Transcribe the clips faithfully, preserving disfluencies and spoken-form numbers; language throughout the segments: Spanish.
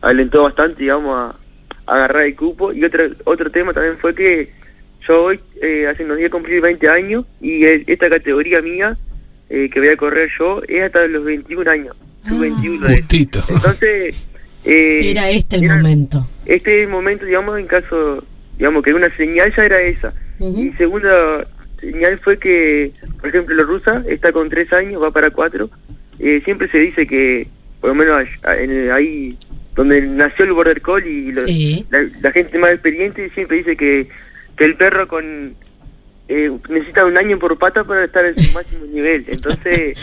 alentó bastante, digamos, a, a agarrar el cupo. Y otro otro tema también fue que yo hoy, eh, hace unos días cumplí veinte años, y el, esta categoría mía, eh, que voy a correr yo, es hasta los veintiún años. Ah, veintiuno justito. Entonces... Eh, era este el era, momento. Este el momento, digamos, en caso, digamos, que una señal ya era esa. Uh-huh. Y segunda señal fue que, por ejemplo, la rusa está con tres años, va para cuatro. Eh, siempre se dice que, por lo menos en, ahí donde nació el Border Collie, y lo, sí. la, la gente más experiente siempre dice que, que el perro con eh, necesita un año por pata para estar en su máximo nivel. Entonces...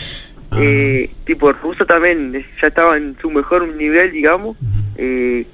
Eh, tipo rusa también ya estaba en su mejor nivel, digamos. eh,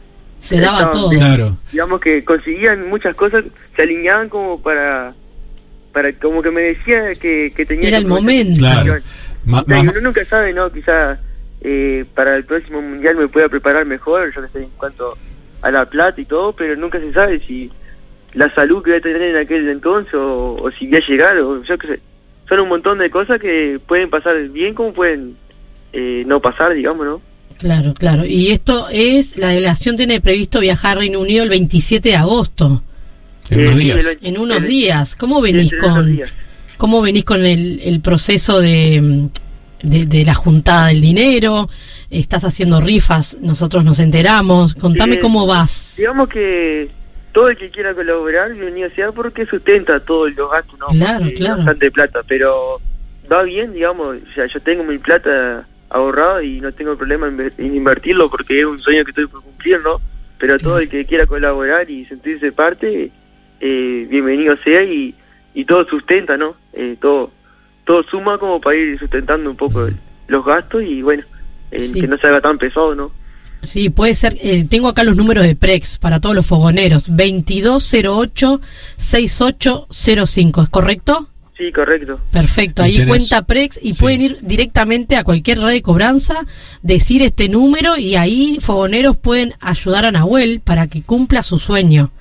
se daba estaban, todo, claro. Digamos que conseguían muchas cosas, se alineaban como para para como que me decía que, que tenía era el momento, claro. Ma- ma- uno nunca sabe, ¿no? Quizás eh, para el próximo mundial me pueda preparar mejor, yo que sé, en cuanto a la plata y todo, pero nunca se sabe si la salud que voy a tener en aquel entonces o, o si voy a llegar, o yo que sé. Son un montón de cosas que pueden pasar bien como pueden eh, no pasar, digamos, ¿no? Claro, claro. Y esto es, la delegación tiene previsto viajar a Reino Unido el veintisiete de agosto. En unos eh, días. Sí, el, en unos el, días. ¿Cómo venís con cómo venís con el, el proceso de, de, de la juntada del dinero? ¿Estás haciendo rifas? Nosotros nos enteramos. Contame eh, cómo vas. Digamos que todo el que quiera colaborar, bienvenido sea, porque sustenta todos los gastos, ¿no? Claro, porque claro. Bastante plata, pero va bien, digamos. O sea, yo tengo mi plata ahorrada y no tengo problema en, en invertirlo porque es un sueño que estoy por cumplir, ¿no? Pero Claro. todo el que quiera colaborar y sentirse parte, eh, bienvenido sea, y, y todo sustenta, ¿no? Eh, todo todo suma como para ir sustentando un poco el, los gastos y, bueno, eh, Sí. que no se haga tan pesado, ¿no? Sí, puede ser. Eh, tengo acá los números de Prex para todos los fogoneros. veintidós cero ocho sesenta y ocho cero cinco, ¿es correcto? Sí, correcto. Perfecto, ahí tenés, cuenta Prex y sí. pueden ir directamente a cualquier red de cobranza, decir este número y ahí fogoneros pueden ayudar a Nahuel para que cumpla su sueño.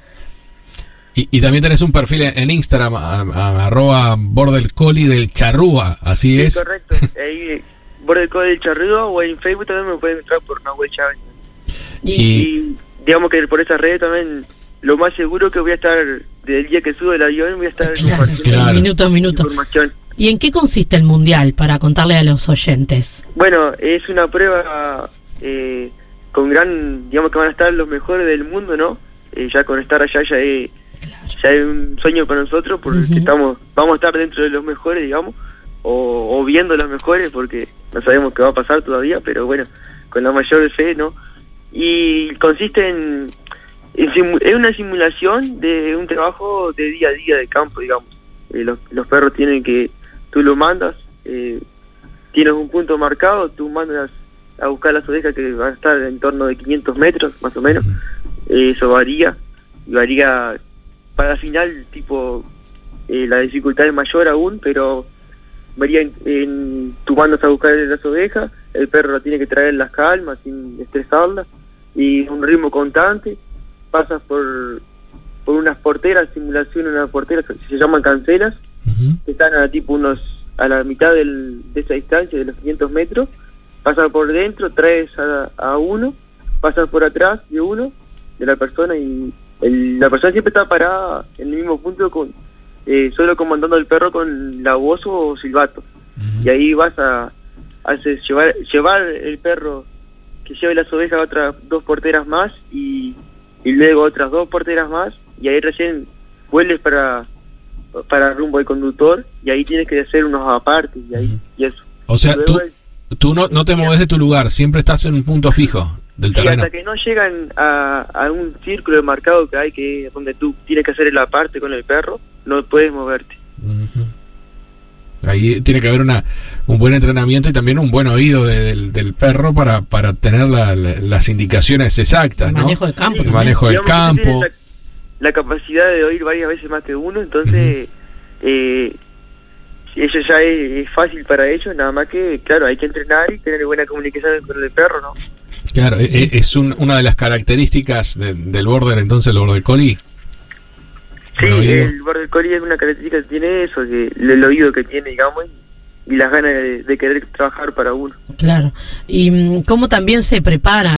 Y, y también tenés un perfil en Instagram, a, a, arroba Border Collie del Charrúa, así Sí, es. correcto. Ahí, Border Collie del Charrúa, o en Facebook también me pueden entrar por Nahuel Chávez. Y, Y- Y digamos que por esa red también, lo más seguro que voy a estar, desde el día que subo el avión, voy a estar claro, compartiendo claro. minuto a minuto. información. ¿Y en qué consiste el mundial para contarle a los oyentes? Bueno, es una prueba eh, con gran, digamos que van a estar los mejores del mundo, ¿no? Eh, ya con estar allá ya es, ya es un sueño para nosotros, porque Uh-huh. estamos vamos a estar dentro de los mejores, digamos, o, o viendo los mejores, porque no sabemos qué va a pasar todavía, pero bueno, con la mayor fe, ¿no? Y consiste en, en simu- es una simulación de un trabajo de día a día de campo, digamos. Eh, los, los perros tienen que, tú lo mandas, eh, tienes un punto marcado, tú mandas a buscar las ovejas que van a estar en torno de quinientos metros, más o menos. Eh, eso varía, y varía para el final, tipo, eh, la dificultad es mayor aún, pero varía en, en tú mandas a buscar las ovejas, el perro la tiene que traer en las calmas, sin estresarla, y un ritmo constante, pasas por por unas porteras, simulación de unas porteras que se llaman cancelas, Uh-huh. que están a tipo unos a la mitad del, de esa distancia de los quinientos metros, pasas por dentro, traes a, a uno, pasas por atrás de uno, de la persona, y el, la persona siempre está parada en el mismo punto, con eh, solo comandando al perro con la voz o silbato. Uh-huh. Y ahí vas a, a hacer- llevar llevar el perro que lleve las ovejas a otras dos porteras más, y, y luego otras dos porteras más, y ahí recién vuelves para para rumbo al conductor, y ahí tienes que hacer unos apartes y ahí Uh-huh. y eso. O sea, Luego tú, el- tú no, no te moves de tu lugar, siempre estás en un punto fijo del y terreno. hasta que no llegan a, a un círculo marcado que hay, que donde tú tienes que hacer el aparte con el perro, no puedes moverte. Uh-huh. Ahí tiene que haber una un buen entrenamiento y también un buen oído de- del, del perro para, para tener la- la- las indicaciones exactas, El ¿no? manejo del campo El también. manejo del Digamos que campo. tienes La, la capacidad de oír varias veces más que uno, entonces eh, eso ya es, es fácil para ellos, nada más que, claro, hay que entrenar y tener buena comunicación con el perro, ¿no? Claro, e- e- es un- una de las características de- del border, entonces, el border collie. Sí, El oído. el border collie es una característica que tiene eso, que el, el oído que tiene, digamos, y, y las ganas de, de querer trabajar para uno. Claro. ¿Y mm, cómo también se preparan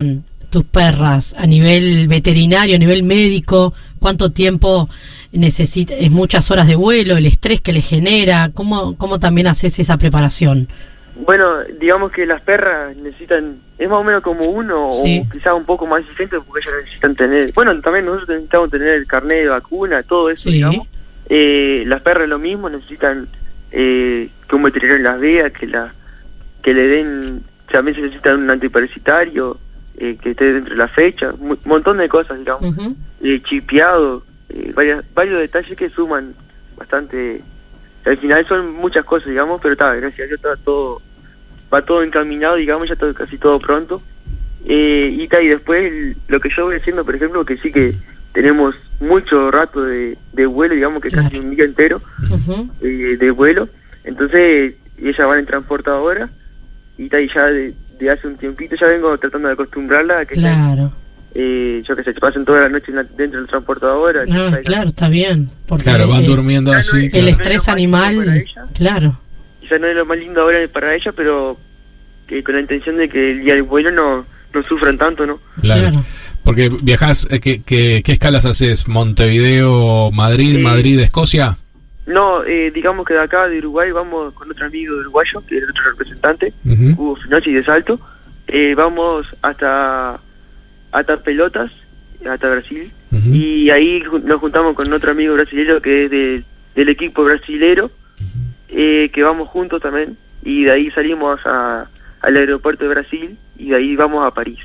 tus perras a nivel veterinario, a nivel médico? ¿Cuánto tiempo necesita? ¿Es muchas horas de vuelo? ¿El estrés que le genera? ¿Cómo, cómo también haces esa preparación? Bueno, digamos que las perras necesitan, es más o menos como uno, sí, o quizás un poco más exigente, porque ellas necesitan tener, bueno, también nosotros necesitamos tener el carnet de vacuna, todo eso, sí, digamos. Eh, las perras lo mismo, necesitan eh, que un veterinario las vea, que la que le den, también se necesita un antiparasitario, eh, que esté dentro de la fecha, un montón de cosas, digamos, uh-huh. eh, chipeado, eh, varias, varios detalles que suman bastante. Al final son muchas cosas, digamos, pero está, gracias a Dios está todo, va todo encaminado, digamos, ya está casi todo pronto. Eh, y, ta, y después lo que yo voy haciendo, por ejemplo, que sí que tenemos mucho rato de, de vuelo, digamos que casi un día entero uh-huh. eh, de vuelo, entonces ellas van en transportadora y, ta, y ya de, de hace un tiempito ya vengo tratando de acostumbrarla a que claro. Eh, yo que sé, pasen toda la noche dentro del transportadora. Ah, claro, está bien. Porque claro, van eh, durmiendo así. No es, claro. El estrés no animal, claro. Quizás no es lo más lindo ahora para ella, pero que con la intención de que el día del vuelo no, no sufran tanto, ¿no? Claro. claro. Porque viajás, ¿qué, qué, ¿qué escalas haces? ¿Montevideo, Madrid, eh, Madrid, Escocia? No, eh, digamos que de acá, de Uruguay, vamos con otro amigo de uruguayo, que es otro representante, uh-huh. Hugo Finochi de Salto. Eh, vamos hasta... hasta Pelotas, hasta Brasil, uh-huh. y ahí nos juntamos con otro amigo brasileño que es de, del equipo brasilero, uh-huh. eh, que vamos juntos también, y de ahí salimos a, al aeropuerto de Brasil, y de ahí vamos a París.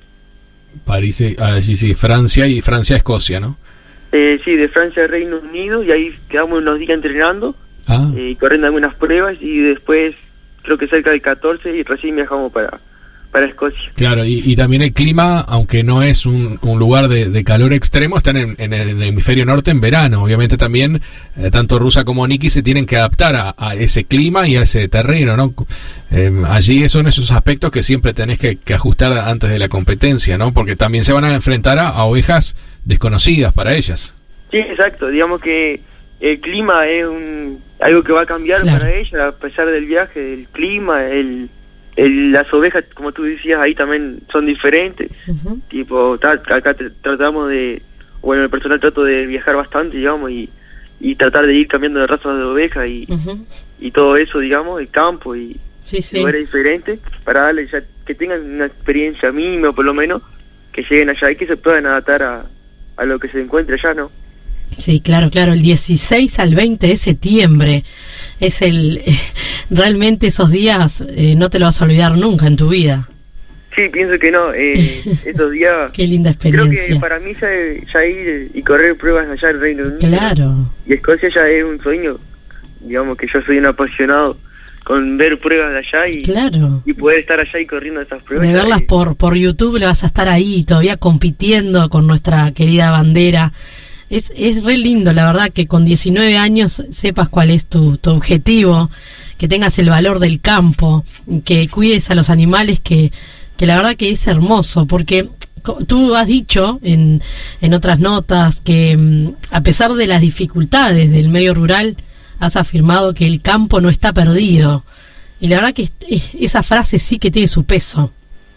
París, ah, sí, sí, Francia y Francia-Escocia, ¿no? Eh, sí, de Francia a Reino Unido, y ahí quedamos unos días entrenando, ah. eh, corriendo algunas pruebas, y después, creo que cerca del catorce, y recién viajamos para... para Escocia. Claro, y, y también el clima, aunque no es un, un lugar de, de calor extremo, están en, en el hemisferio norte en verano. Obviamente también, eh, tanto Rusa como Niki se tienen que adaptar a, a ese clima y a ese terreno, ¿no? Eh, allí son esos aspectos que siempre tenés que, que ajustar antes de la competencia, ¿no? Porque también se van a enfrentar a, a ovejas desconocidas para ellas. Sí, exacto. Digamos que el clima es un algo que va a cambiar claro. para ellas, a pesar del viaje, el clima, el... El, las ovejas, como tú decías, ahí también son diferentes. Uh-huh. Tipo, ta, acá t- tratamos de... Bueno, el personal trato de viajar bastante, digamos, y, y tratar de ir cambiando de razas de ovejas y, uh-huh. y todo eso, digamos, el campo y sí, sí. lugares diferentes, para darles ya que tengan una experiencia mínima, por lo menos, que lleguen allá y que se puedan adaptar a, a lo que se encuentre allá, ¿no? Sí, claro, claro, el dieciséis al veinte de septiembre es el... Eh, realmente esos días eh, no te lo vas a olvidar nunca en tu vida. Sí, pienso que no, eh, esos días... Qué linda experiencia. Creo que para mí ya, ya ir y correr pruebas allá en Reino Unido claro. y Escocia ya es un sueño, digamos que yo soy un apasionado con ver pruebas de allá y, claro. y poder estar allá y corriendo esas pruebas. De verlas por, por YouTube le vas a estar ahí todavía compitiendo con nuestra querida bandera. Es, es re lindo, la verdad, que con diecinueve años sepas cuál es tu, tu objetivo, que tengas el valor del campo, que cuides a los animales, que, que la verdad que es hermoso, porque tú has dicho en, en otras notas que a pesar de las dificultades del medio rural, has afirmado que el campo no está perdido. Y la verdad que es, es, esa frase sí que tiene su peso.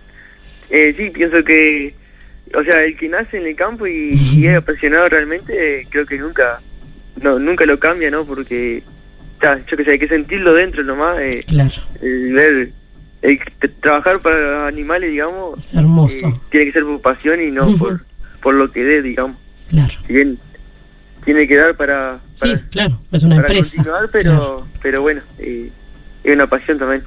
Eh, sí, pienso que... O sea, el que nace en el campo y, y es apasionado realmente, eh, creo que nunca no nunca lo cambia, ¿no? Porque, ta, yo que sé, hay que sentirlo dentro nomás. Eh, claro. El ver, el, el trabajar para animales, digamos, es hermoso. Eh, tiene que ser por pasión y no uh-huh. por por lo que dé, digamos. Claro. Si bien tiene que dar para... para sí, claro, es una para empresa. Continuar, pero, claro. pero bueno, eh, es una pasión también.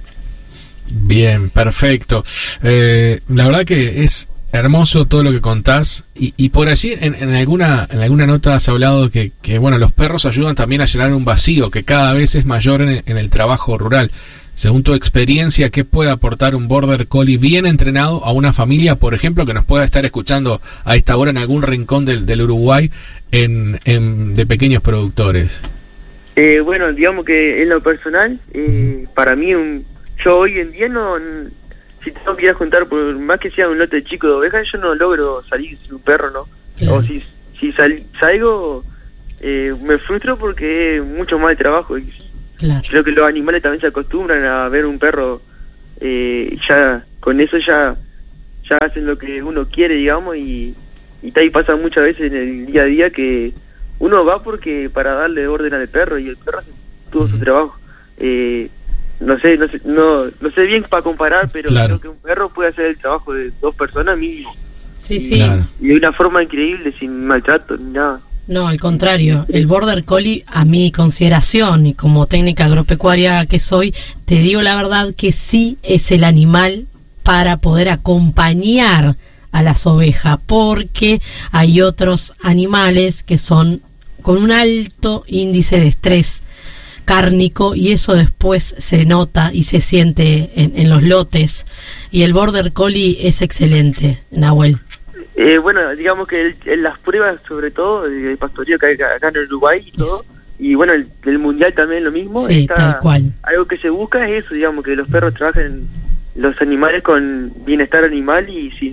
Bien, perfecto. Eh, la verdad que es... hermoso todo lo que contás y, y por allí en, en alguna en alguna nota has hablado que, que bueno los perros ayudan también a llenar un vacío que cada vez es mayor en el, en el trabajo rural. Según tu experiencia, ¿qué puede aportar un Border Collie bien entrenado a una familia, por ejemplo, que nos pueda estar escuchando a esta hora en algún rincón del, del Uruguay en, en, de pequeños productores? Eh, bueno, digamos que en lo personal, eh, para mí un, yo hoy en día no... Si tengo que ir a juntar, por más que sea un lote chico de ovejas, yo no logro salir sin un perro, ¿no? Claro. O si si sal, salgo, eh, me frustro porque es mucho más de trabajo. Y claro. Creo que los animales también se acostumbran a ver un perro, eh, ya con eso ya ya hacen lo que uno quiere, digamos, y, y ahí pasa muchas veces en el día a día que uno va porque para darle orden al perro y el perro tuvo su trabajo. Eh, no sé, no sé, no, no sé bien para comparar, pero claro, creo que un perro puede hacer el trabajo de dos personas mínimo. Sí, y, sí. Claro. Y de una forma increíble, sin maltrato ni nada. No, al contrario, el Border Collie, a mi consideración y como técnica agropecuaria que soy, te digo la verdad que sí es el animal para poder acompañar a las ovejas, porque hay otros animales que son con un alto índice de estrés cárnico y eso después se nota y se siente en, en los lotes, y el Border Collie es excelente, Nahuel. Eh, bueno, digamos que el, en las pruebas, sobre todo, de pastoreo que hay acá en Uruguay y todo, y bueno, el, el mundial también lo mismo, sí, está, tal cual. Algo que se busca es eso, digamos, que los perros trabajen los animales con bienestar animal y sin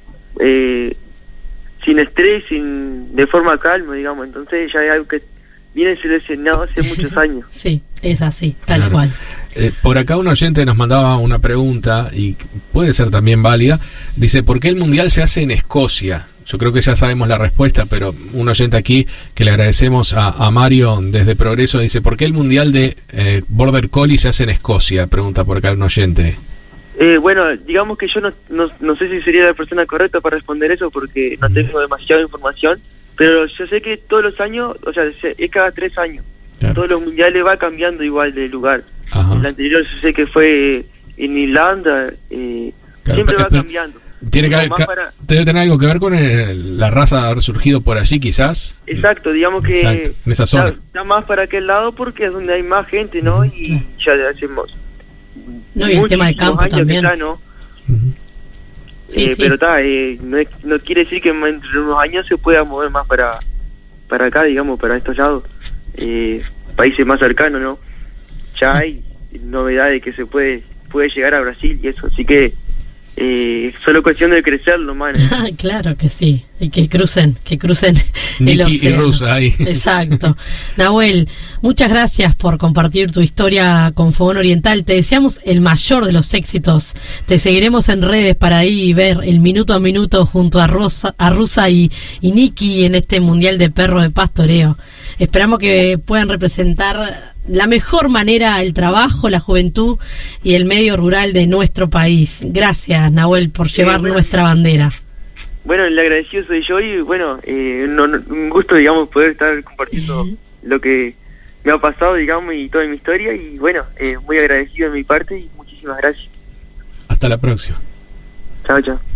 eh, sin estrés, sin de forma calma, digamos. Entonces ya es algo que viene seleccionado hace muchos años. Sí, es así, tal claro. cual. Eh, por acá un oyente nos mandaba una pregunta y puede ser también válida. Dice, ¿por qué el mundial se hace en Escocia? Yo creo que ya sabemos la respuesta, pero un oyente aquí que le agradecemos a, a Mario desde Progreso dice, ¿por qué el mundial de eh, Border Collie se hace en Escocia? Pregunta por acá un oyente. Eh, bueno, digamos que yo no, no, no sé si sería la persona correcta para responder eso porque no tengo demasiada información, pero yo sé que todos los años, o sea, es cada tres años. Claro. Todos los mundiales va cambiando igual de lugar. Ajá. El anterior yo sé que fue en Irlanda, eh, claro, siempre pero, va pero, cambiando. Tiene que, ca, para... ¿Debe tener algo que ver con el, la raza de haber surgido por allí quizás? Exacto, digamos que Exacto, en esa zona. Está, está más para aquel lado porque es donde hay más gente, ¿no? Y ya le hacemos... No, y el tema de campo también. Está, ¿no? Uh-huh. Sí, eh, sí. Pero está, eh, no, no quiere decir que entre unos años se pueda mover más para para acá, digamos, para estos lados. Eh, países más cercanos, ¿no? Ya hay novedades que se puede puede llegar a Brasil y eso, así que eh, solo cuestión de crecerlo, man. Claro que sí, y que crucen, que crucen Niki el océano. Y Rusa ahí. Exacto. Nahuel, muchas gracias por compartir tu historia con Fogón Oriental. Te deseamos el mayor de los éxitos. Te seguiremos en redes para ahí ver el minuto a minuto junto a Rosa, a Rusa y, y Niki en este Mundial de Perro de Pastoreo. Esperamos que puedan representar la mejor manera el trabajo, la juventud y el medio rural de nuestro país. Gracias, Nahuel, por llevar sí, bueno, nuestra bandera. Bueno, el agradecido soy yo y bueno, eh, no, no, un gusto, digamos, poder estar compartiendo lo que me ha pasado, digamos, y toda mi historia y bueno, eh, muy agradecido de mi parte y muchísimas gracias. Hasta la próxima. Chao, chao.